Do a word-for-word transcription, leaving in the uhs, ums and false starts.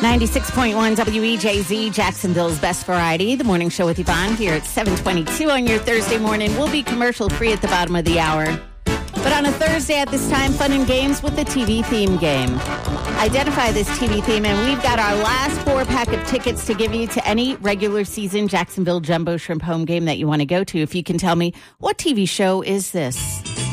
ninety-six point one W E J Z, Jacksonville's Best Variety. The morning show with Yvonne here at seven twenty-two on your Thursday morning. We'll be commercial free at the bottom of the hour. But on a Thursday at this time, fun and games with the T V theme game. Identify this T V theme, and we've got our last four pack of tickets to give you to any regular season Jacksonville Jumbo Shrimp home game that you want to go to. If you can tell me, what T V show is this?